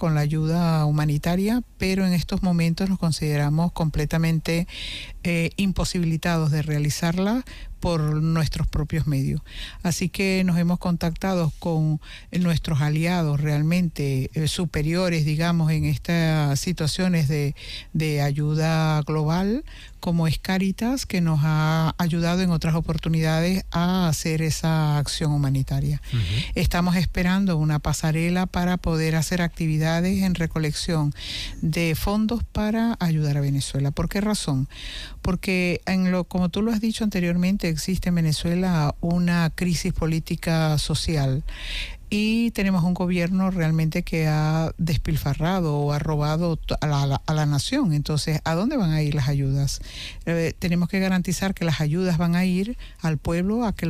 con la ayuda humanitaria, pero en estos momentos nos consideramos completamente imposibilitados de realizarla por nuestros propios medios. Así que nos hemos contactado con nuestros aliados realmente superiores, digamos, en estas situaciones de ayuda global, como es Cáritas, que nos ha ayudado en otras oportunidades a hacer esa acción humanitaria. Estamos esperando una pasarela para poder hacer actividades en recolección de fondos para ayudar a Venezuela. ¿Por qué razón? Porque como tú lo has dicho anteriormente, existe en Venezuela una crisis política social y tenemos un gobierno realmente que ha despilfarrado o ha robado a la nación. Entonces, ¿a dónde van a ir las ayudas? Tenemos que garantizar que las ayudas van a ir al pueblo, a que